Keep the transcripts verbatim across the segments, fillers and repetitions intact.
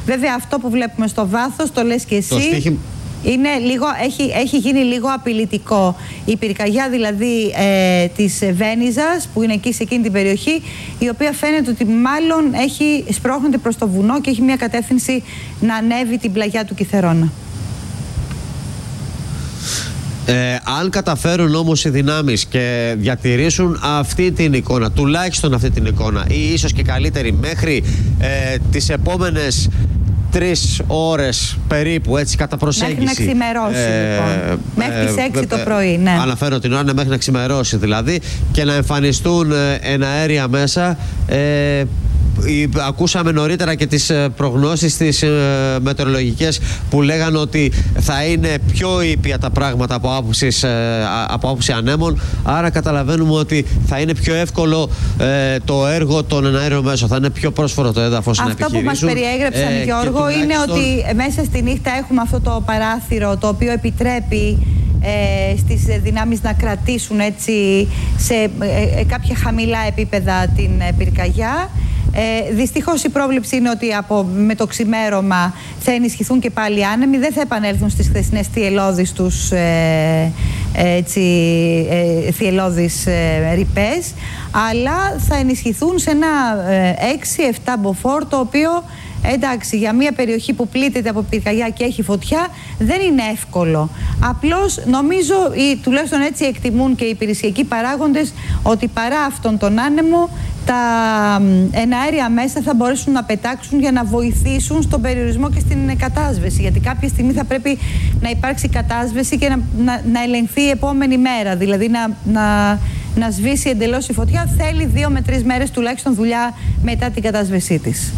Βέβαια αυτό που βλέπουμε στο βάθος, το λες και εσύ, το στίχημα... είναι λίγο, έχει, έχει γίνει λίγο απειλητικό. Η πυρκαγιά δηλαδή ε, της Βένιζας, που είναι εκεί σε εκείνη την περιοχή, η οποία φαίνεται ότι μάλλον έχει σπρώχνεται προς το βουνό και έχει μια κατεύθυνση να ανέβει την πλαγιά του Κιθερώνα. Ε, αν καταφέρουν όμως οι δυνάμεις και διατηρήσουν αυτή την εικόνα, τουλάχιστον αυτή την εικόνα, ή ίσως και καλύτερη μέχρι ε, τις επόμενες τρεις ώρες περίπου, έτσι, κατά προσέγγιση. Μέχρι να ξημερώσει, ε, λοιπόν. Μέχρι τις έξι ε, το πρωί, ναι. Αναφέρω την ώρα, ναι, μέχρι να ξημερώσει δηλαδή, και να εμφανιστούν ε, εναέρια μέσα. Ε, Ακούσαμε νωρίτερα και τις προγνώσεις τις ε, μετεωρολογικές που λέγανε ότι θα είναι πιο ήπια τα πράγματα από άποψη, ε, από άποψη ανέμων. Άρα καταλαβαίνουμε ότι θα είναι πιο εύκολο ε, το έργο των εναέριων μέσων. Θα είναι πιο πρόσφορο το έδαφος να επιχειρήσουν. Αυτό που μας περιέγραψαν, ε, Γιώργο, τουλάχιστον... είναι ότι μέσα στη νύχτα έχουμε αυτό το παράθυρο το οποίο επιτρέπει Ε, στις δυνάμεις να κρατήσουν έτσι σε ε, ε, κάποια χαμηλά επίπεδα την ε, πυρκαγιά. Ε, δυστυχώς η πρόβλεψη είναι ότι από, με το ξημέρωμα θα ενισχυθούν και πάλι άνεμοι, δεν θα επανέλθουν στις χθεσινές θυελλώδεις τους ε, έτσι, ε, θυελλώδεις ε, ρηπές, αλλά θα ενισχυθούν σε ένα ε, έξι εφτά μποφόρ, το οποίο εντάξει, για μια περιοχή που πλήττεται από πυρκαγιά και έχει φωτιά δεν είναι εύκολο. Απλώς νομίζω, ή τουλάχιστον έτσι εκτιμούν και οι υπηρεσιακοί παράγοντες, ότι παρά αυτόν τον άνεμο τα εναέρια μέσα θα μπορέσουν να πετάξουν για να βοηθήσουν στον περιορισμό και στην κατάσβεση. Γιατί κάποια στιγμή θα πρέπει να υπάρξει κατάσβεση και να, να, να ελεγχθεί η επόμενη μέρα. Δηλαδή να, να, να σβήσει εντελώς η φωτιά. Θέλει δύο με τρεις μέρες τουλάχιστον δουλειά μετά την κατάσβεσή της.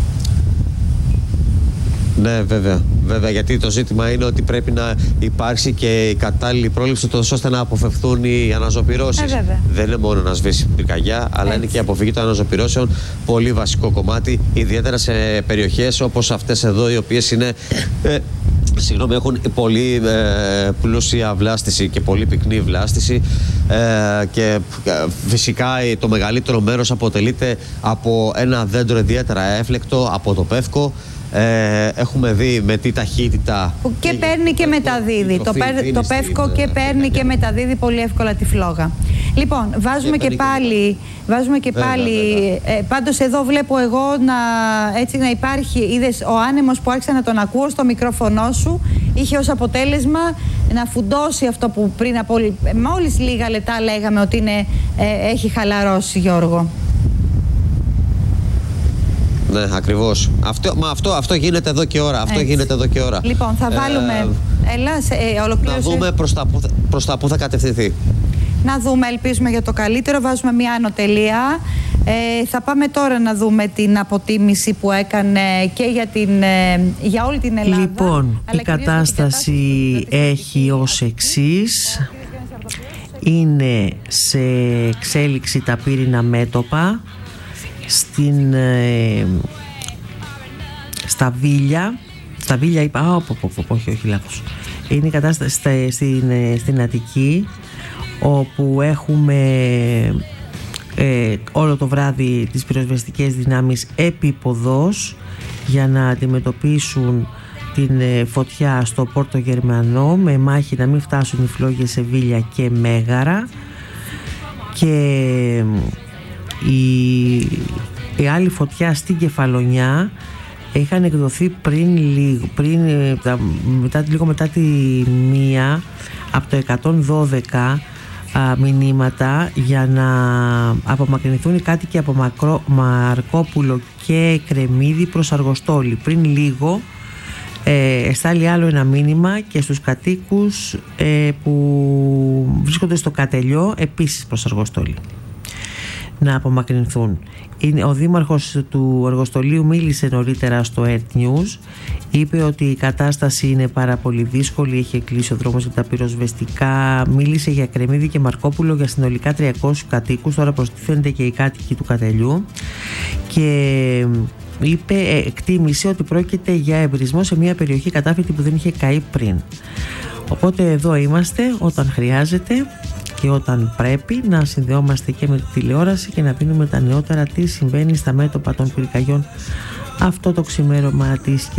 Ναι, βέβαια, βέβαια, γιατί το ζήτημα είναι ότι πρέπει να υπάρξει και η κατάλληλη πρόληψη τόσο ώστε να αποφευθούν οι αναζωπυρώσεις. Ε, Δεν είναι μόνο να σβήσει πυρκαγιά, αλλά Έτσι. είναι και η αποφυγή των αναζωπυρώσεων. Πολύ βασικό κομμάτι, ιδιαίτερα σε περιοχές όπως αυτές εδώ, οι οποίες είναι... Ε, Συγγνώμη, έχουν πολύ ε, πλούσια βλάστηση και πολύ πυκνή βλάστηση ε, και ε, φυσικά το μεγαλύτερο μέρος αποτελείται από ένα δέντρο ιδιαίτερα έφλεκτο, από το πεύκο. Ε, έχουμε δει με τι ταχύτητα που και παίρνει και μεταδίδει το, πέρ, το πεύκο και παίρνει και μεταδίδει πολύ εύκολα τη φλόγα. Λοιπόν, βάζουμε και, και πάλι, βάζουμε και βέβαια, πάλι βέβαια. Ε, πάντως εδώ βλέπω εγώ να, έτσι, να υπάρχει, είδες, ο άνεμος που άρχισα να τον ακούω στο μικρόφωνο σου είχε ως αποτέλεσμα να φουντώσει αυτό που πριν από μόλις λίγα λεπτά λέγαμε ότι είναι, ε, έχει χαλαρώσει, Γιώργο. Ναι, ακριβώς. Αυτό, μα αυτό, αυτό γίνεται εδώ και ώρα. Αυτό Έτσι. γίνεται εδώ και ώρα. Λοιπόν, θα βάλουμε... Ε, Έλα, σε, ε, ολοκλήρωσε. Να δούμε προς τα, που, προς τα που θα κατευθυνθεί. Να δούμε, ελπίζουμε για το καλύτερο. Βάζουμε μια ανωτελεία. Ε, θα πάμε τώρα να δούμε την αποτίμηση που έκανε και για, την, ε, για όλη την Ελλάδα. Λοιπόν, η κατάσταση έχει ως εξής. Είναι σε εξέλιξη τα πύρινα μέτωπα. Στην, ε, στα Βίλια, στα Βίλια είπα, α, πω, πω, πω, όχι, όχι, λάθος. Είναι η κατάσταση στα, στην, στην Αττική, όπου έχουμε ε, όλο το βράδυ τις πυροσβεστικές δυνάμεις επίποδος για να αντιμετωπίσουν την ε, φωτιά στο Πόρτο Γερμανό, με μάχη να μην φτάσουν οι φλόγες σε Βίλια και Μέγαρα. Και Η, η άλλη φωτιά στην Κεφαλονιά είχαν εκδοθεί πριν λίγο, πριν, μετά, λίγο μετά τη μία από το εκατόν δώδεκα α, μηνύματα για να απομακρυνθούν οι κάτοικοι από Μακρό, Μαρκόπουλο και Κρεμμύδη προς Αργοστόλη. Πριν λίγο ε, εστάλει άλλο ένα μήνυμα και στους κατοίκους ε, που βρίσκονται στο Κατελιό, επίσης προς Αργοστόλη, να απομακρυνθούν. Ο δήμαρχος του Αργοστολίου μίλησε νωρίτερα στο Earth News. Είπε ότι η κατάσταση είναι πάρα πολύ δύσκολη, έχει κλείσει ο δρόμος για τα πυροσβεστικά. Μίλησε για Κρεμμύδη και Μαρκόπουλο για συνολικά τριακόσιους κατοίκους. Τώρα προστίθενται και οι κάτοικοι του Κατελιού. Και είπε, εκτίμησε ότι πρόκειται για εμπρισμό σε μια περιοχή κατάφυτη που δεν είχε καεί πριν. Οπότε εδώ είμαστε όταν χρειάζεται και όταν πρέπει να συνδεόμαστε και με τη τηλεόραση και να δίνουμε τα νεότερα τι συμβαίνει στα μέτωπα των πυρκαγιών αυτό το ξημέρωμα της